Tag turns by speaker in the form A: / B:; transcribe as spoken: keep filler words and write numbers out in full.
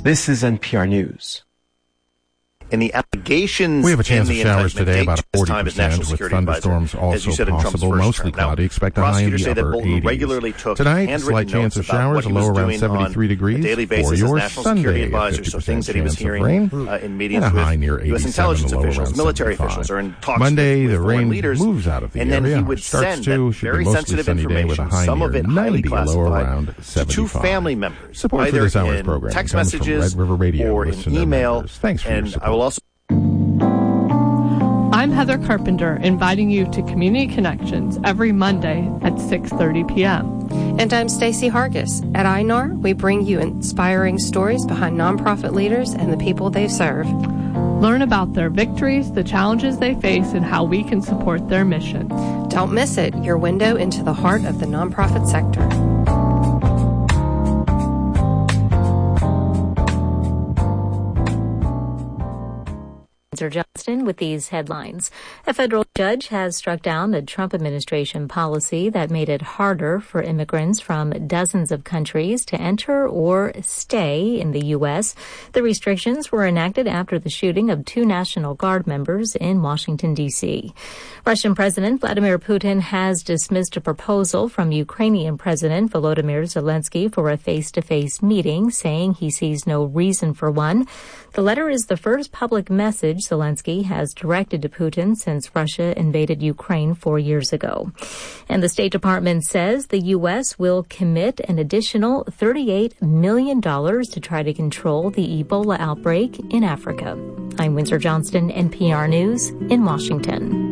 A: This is N P R News.
B: And the allegations
C: we have a chance
B: of
C: showers today, about forty percent, with thunderstorms also possible, mostly cloudy. Expect a high in the upper eighties. Tonight, a slight chance of showers, a low around seventy-three degrees for your Sunday, a fifty percent chance of rain, and a high near eighty-seven, a low around seventy-five. Monday, the rain moves out of the area, starts to, should be mostly sunny day with a high near ninety, a low around seventy-five. Support for this hour's program
B: text
C: comes from
B: messages
C: Red River Radio.
B: or in email.
C: Thanks for your support.
B: Also,
D: I'm Heather Carpenter, inviting you to Community Connections every Monday at six thirty p.m.
E: And I'm Stacey Hargis. At I N A R, we bring you inspiring stories behind nonprofit leaders and the people they serve.
D: Learn about their victories, the challenges they face, and how we can support their mission.
E: Don't miss it, your window into the heart of the nonprofit sector.
F: Johnston with these headlines. A federal judge has struck down a Trump administration policy that made it harder for immigrants from dozens of countries to enter or stay in the U S. The restrictions were enacted after the shooting of two National Guard members in Washington, D C. Russian President Vladimir Putin has dismissed a proposal from Ukrainian President Volodymyr Zelensky for a face-to-face meeting, saying he sees no reason for one. The letter is the first public message Zelensky has directed to Putin since Russia invaded Ukraine four years ago. And the State Department says the U S will commit an additional thirty-eight million dollars to try to control the Ebola outbreak in Africa. I'm Windsor Johnston, N P R News in Washington.